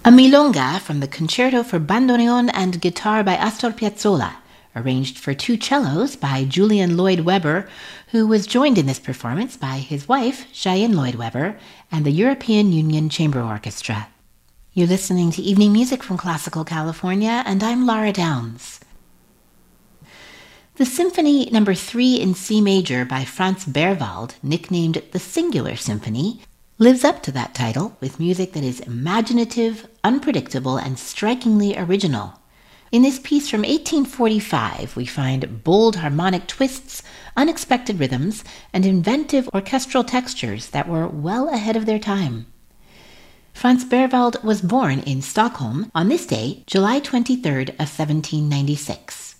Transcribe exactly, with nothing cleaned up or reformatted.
A milonga from the Concerto for Bandoneon and Guitar by Astor Piazzolla, arranged for two cellos by Julian Lloyd Webber, who was joined in this performance by his wife, Cheyenne Lloyd Webber, and the European Union Chamber Orchestra. You're listening to Evening Music from Classical California, and I'm Laura Downs. The Symphony Number three in C Major by Franz Berwald, nicknamed the Singular Symphony, lives up to that title with music that is imaginative, unpredictable, and strikingly original. In this piece from eighteen forty-five, we find bold harmonic twists, unexpected rhythms, and inventive orchestral textures that were well ahead of their time. Franz Berwald was born in Stockholm on this day, July twenty-third of seventeen ninety-six.